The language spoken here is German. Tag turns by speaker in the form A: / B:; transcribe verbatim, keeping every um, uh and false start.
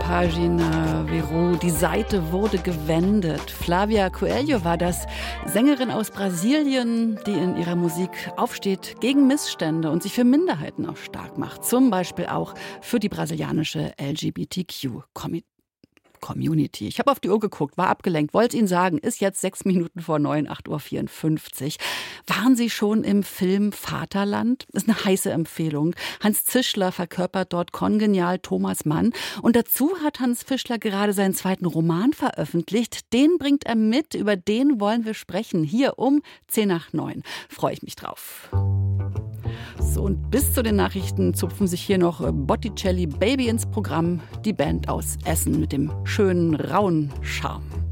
A: Pagina Virou, die Seite wurde gewendet. Flavia Coelho war das, Sängerin aus Brasilien, die in ihrer Musik aufsteht gegen Missstände und sich für Minderheiten auch stark macht. Zum Beispiel auch für die brasilianische L G B T Q-Community. Community. Ich habe auf die Uhr geguckt, war abgelenkt, wollte Ihnen sagen, ist jetzt sechs Minuten vor neun, acht Uhr vierundfünfzig. Waren Sie schon im Film Vaterland? Ist eine heiße Empfehlung. Hans Zischler verkörpert dort kongenial Thomas Mann. Und dazu hat Hans Fischler gerade seinen zweiten Roman veröffentlicht. Den bringt er mit, über den wollen wir sprechen. Hier um zehn nach neun. Freue ich mich drauf. So, und bis zu den Nachrichten zupfen sich hier noch Botticelli Baby ins Programm. Die Band aus Essen mit dem schönen, rauen Charme.